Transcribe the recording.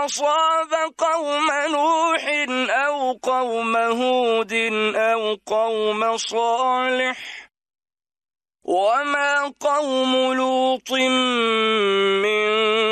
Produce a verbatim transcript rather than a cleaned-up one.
أصاب قوم نوح أو قوم هود أو قوم صالح وما قوم لوط منكم